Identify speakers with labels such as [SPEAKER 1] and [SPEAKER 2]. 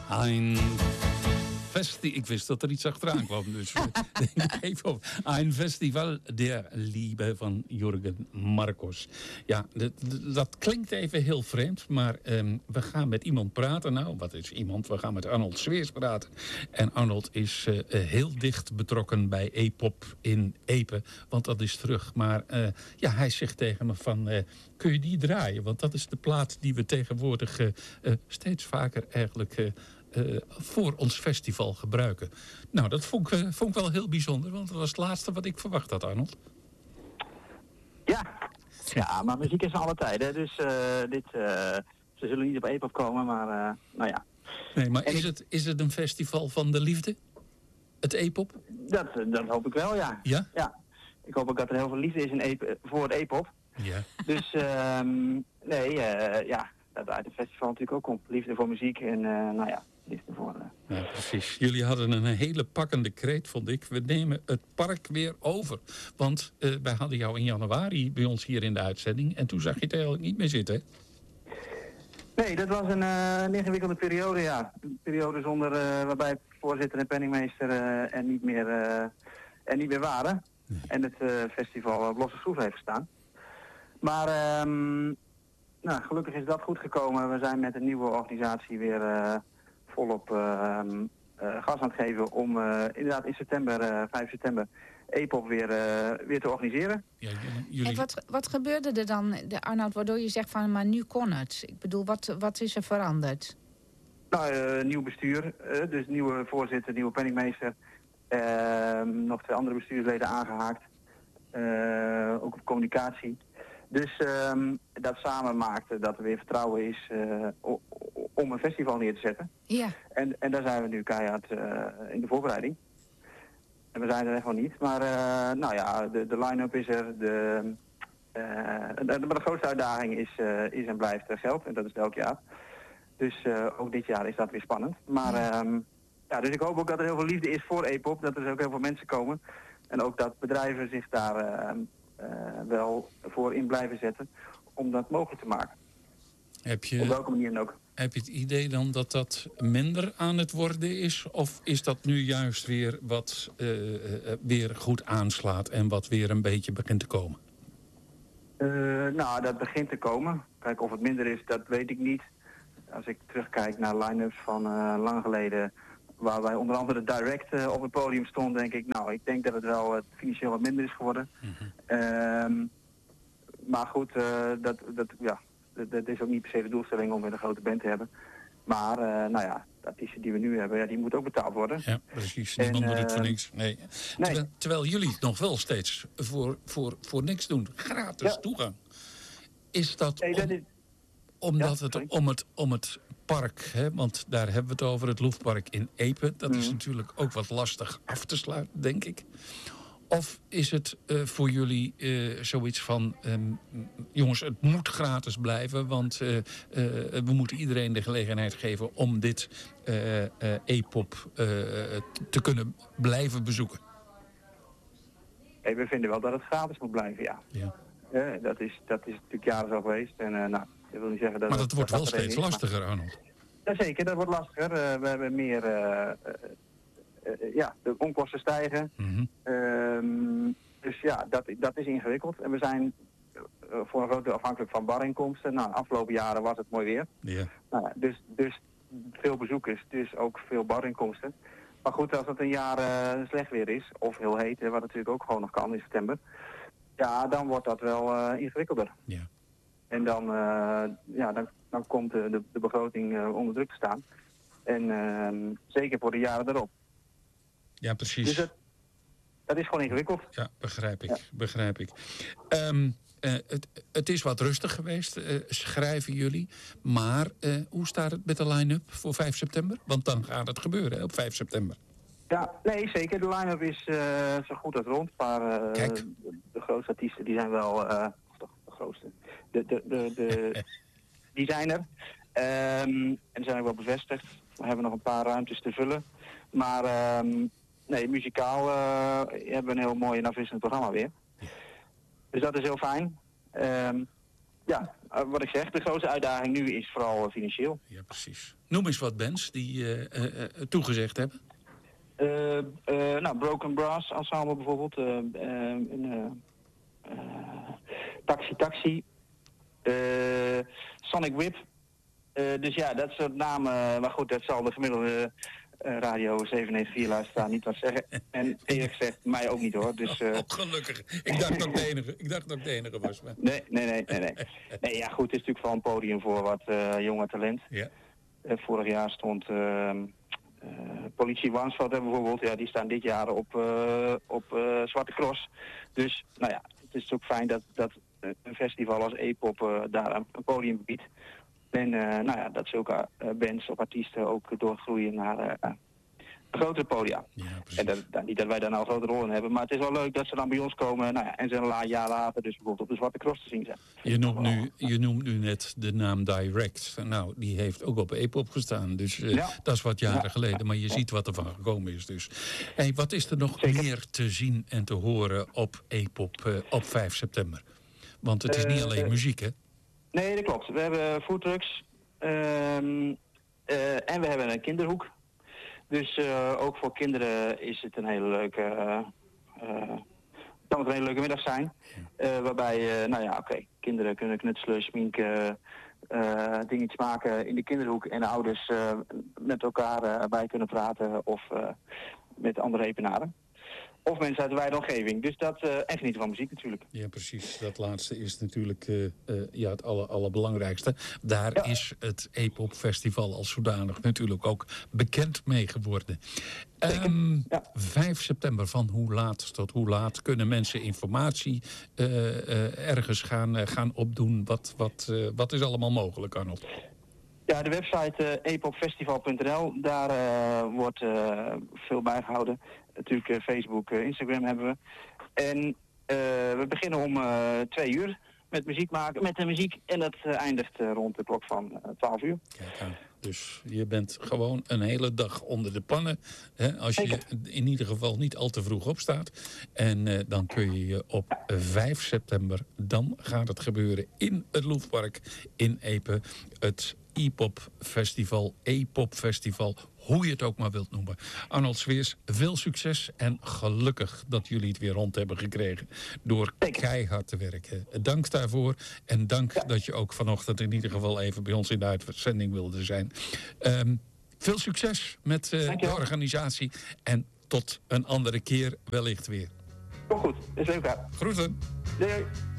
[SPEAKER 1] Ik wist dat er iets achteraan kwam, dus denk even op. Een Festival der Liebe van Jürgen Marcos. Ja, dat klinkt even heel vreemd, maar we gaan met iemand praten. Nou, wat is iemand? We gaan met Arnold Sweers praten. En Arnold is heel dicht betrokken bij E-pop in Epe, want dat is terug. Maar hij zegt tegen me van, kun je die draaien? Want dat is de plaat die we tegenwoordig steeds vaker eigenlijk voor ons festival gebruiken. Nou, dat vond ik wel heel bijzonder, want dat was het laatste wat ik verwacht had, Arnold.
[SPEAKER 2] Ja, maar muziek is van alle tijden. Dus ze zullen niet op E-pop komen, maar nou ja.
[SPEAKER 1] Nee, maar is het een festival van de liefde? Het E-pop?
[SPEAKER 2] Dat hoop ik wel, ja.
[SPEAKER 1] Ja?
[SPEAKER 2] Ja. Ik hoop ook dat er heel veel liefde is voor het E-pop.
[SPEAKER 1] Ja.
[SPEAKER 2] Dus dat uit het festival natuurlijk ook om. Liefde voor muziek en liefde voor...
[SPEAKER 1] Ja, precies. Jullie hadden een hele pakkende kreet, vond ik. We nemen het park weer over. Want wij hadden jou in januari bij ons hier in de uitzending. En toen zag je het eigenlijk niet meer zitten, hè?
[SPEAKER 2] Nee, dat was een ingewikkelde periode, ja. Een periode zonder waarbij voorzitter en penningmeester er niet meer waren. Nee. En het festival op losse schroef heeft gestaan. Maar gelukkig is dat goed gekomen. We zijn met een nieuwe organisatie weer volop gas aan het geven om inderdaad in september, 5 september, E-pop weer te organiseren. Ja,
[SPEAKER 3] jullie... En wat gebeurde er dan, Arnoud, waardoor je zegt van, maar nu kon het? Ik bedoel, wat is er veranderd?
[SPEAKER 2] Nou, nieuw bestuur, dus nieuwe voorzitter, nieuwe penningmeester. Nog 2 andere bestuursleden aangehaakt. Ook op communicatie. Dus dat samen maakte dat er weer vertrouwen is om een festival neer te zetten.
[SPEAKER 3] Ja.
[SPEAKER 2] En daar zijn we nu keihard in de voorbereiding. En we zijn er echt wel niet. Maar de line-up is er. Maar de grootste uitdaging is en blijft geld. En dat is elk jaar. Dus ook dit jaar is dat weer spannend. Maar dus ik hoop ook dat er heel veel liefde is voor E-pop. Dat er dus ook heel veel mensen komen. En ook dat bedrijven zich daar wel voor in blijven zetten. Om dat mogelijk te maken. Op welke manier dan ook.
[SPEAKER 1] Heb je het idee dan dat dat minder aan het worden is? Of is dat nu juist weer wat weer goed aanslaat en wat weer een beetje begint te komen?
[SPEAKER 2] Dat begint te komen. Kijk, of het minder is, dat weet ik niet. Als ik terugkijk naar line-ups van lang geleden, waar wij onder andere direct op het podium stonden, denk ik, ik denk dat het wel financieel wat minder is geworden. Mm-hmm. Maar goed, dat is ook niet per se de doelstelling om weer een grote band te hebben. Maar de artiesten die we nu hebben, die moeten ook betaald worden.
[SPEAKER 1] Ja, precies. Niemand doet het voor niks. Nee. Terwijl jullie het nog wel steeds voor niks doen. Gratis toegang. Is dat omdat het om het park, hè, want daar hebben we het over, het Loefpark in Epe. Dat is natuurlijk ook wat lastig af te sluiten, denk ik. Of is het voor jullie zoiets van, jongens, het moet gratis blijven, want we moeten iedereen de gelegenheid geven om dit E-pop te kunnen blijven bezoeken?
[SPEAKER 2] Hey, we vinden wel dat het gratis moet blijven, ja. Dat is natuurlijk jaren zo geweest. En dat wil niet zeggen dat.
[SPEAKER 1] Maar dat wordt wel steeds lastiger, Arnold.
[SPEAKER 2] Jazeker, dat wordt lastiger. We hebben meer. De onkosten stijgen. Mm-hmm. Dus ja, dat is ingewikkeld. En we zijn voor een groot deel afhankelijk van barinkomsten. Nou, de afgelopen jaren was het mooi weer.
[SPEAKER 1] Yeah.
[SPEAKER 2] Dus veel bezoekers, dus ook veel barinkomsten. Maar goed, als het een jaar slecht weer is, of heel heet, wat natuurlijk ook gewoon nog kan in september. Ja, dan wordt dat wel ingewikkelder.
[SPEAKER 1] Yeah.
[SPEAKER 2] En dan komt de begroting onder druk te staan. En zeker voor de jaren erop.
[SPEAKER 1] Ja, precies.
[SPEAKER 2] Dus dat is gewoon ingewikkeld.
[SPEAKER 1] Ja, begrijp ik. Het is wat rustig geweest, schrijven jullie. Maar hoe staat het met de line-up voor 5 september? Want dan gaat het gebeuren, op 5 september.
[SPEAKER 2] Ja, nee, zeker. De line-up is zo goed als rond. Maar de grootste artiesten, die zijn wel... de grootste. Die zijn er. En die zijn ook wel bevestigd. We hebben nog een paar ruimtes te vullen. Maar muzikaal hebben we een heel mooi en afwisselend programma weer. Dus dat is heel fijn. wat ik zeg, de grootste uitdaging nu is vooral financieel.
[SPEAKER 1] Ja, precies. Noem eens wat bands die toegezegd hebben.
[SPEAKER 2] Broken Brass Ensemble bijvoorbeeld. Taxi. Sonic Whip. Dus ja, dat soort namen. Maar goed, dat zal de gemiddelde Radio 794 luisteraar niet wat zeggen. En eerlijk gezegd, mij ook niet hoor. Dus,
[SPEAKER 1] gelukkig. Ik dacht dat ik de enige was. Maar...
[SPEAKER 2] Nee. Nee, ja goed, het is natuurlijk wel een podium voor wat jonge talent.
[SPEAKER 1] Ja.
[SPEAKER 2] Vorig jaar stond Politie Warnsveld bijvoorbeeld. Ja, die staan dit jaar op Zwarte Cross. Dus, nou ja, het is ook fijn dat een festival als E-pop daar een podium biedt. En dat zulke bands of artiesten ook doorgroeien naar grotere podia.
[SPEAKER 1] Ja,
[SPEAKER 2] en niet dat wij daar nou een grote rol in hebben, maar het is wel leuk dat ze dan bij ons komen en ze een jaar later dus bijvoorbeeld op de Zwarte Cross te zien zijn.
[SPEAKER 1] Je noemt nu net de naam Direct. Nou, die heeft ook op E-pop gestaan. Dus dat is wat jaren geleden. Maar je ziet wat er van gekomen is. Dus. Hey, wat is er nog meer te zien en te horen op E-pop op 5 september? Want het is niet alleen muziek, hè?
[SPEAKER 2] Nee, dat klopt. We hebben foodtrucks. En we hebben een kinderhoek. Dus ook voor kinderen is het een hele leuke... kan het een hele leuke middag zijn. Waarbij, kinderen kunnen knutselen, sminken, dingetjes maken in de kinderhoek. En de ouders met elkaar bij kunnen praten of met andere epenaren. Of mensen uit de wijde omgeving. Dus dat, en genieten van muziek natuurlijk.
[SPEAKER 1] Ja, precies. Dat laatste is natuurlijk het allerbelangrijkste. Daar is het E-pop Festival als zodanig natuurlijk ook bekend mee geworden. 5 september, van hoe laat tot hoe laat kunnen mensen informatie ergens gaan opdoen? Wat is allemaal mogelijk, Arnold?
[SPEAKER 2] Ja, de website epopfestival.nl, daar wordt veel bijgehouden. Natuurlijk Facebook, Instagram hebben we. En we beginnen om 2 uur met muziek maken, met de muziek. En dat eindigt rond de klok van 12 uur.
[SPEAKER 1] Kijk aan. Dus je bent gewoon een hele dag onder de pannen. Hè, als je in ieder geval niet al te vroeg opstaat. En dan kun je op 5 september, dan gaat het gebeuren in het Loefpark in Epe. Het E-pop festival, hoe je het ook maar wilt noemen. Arnold Sweers, veel succes en gelukkig dat jullie het weer rond hebben gekregen door keihard te werken. Dank daarvoor en dank dat je ook vanochtend in ieder geval even bij ons in de uitzending wilde zijn. Veel succes met de organisatie en tot een andere keer wellicht weer.
[SPEAKER 2] Kom goed, is leuk.
[SPEAKER 1] Groeten.
[SPEAKER 2] Doei.